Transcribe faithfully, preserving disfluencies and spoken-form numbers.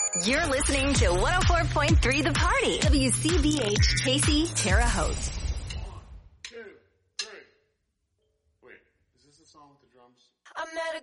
You're listening to one oh four point three The Party. W C B H Casey, Terre Haute. One, two, three. Wait, is this the song with the drums? I met a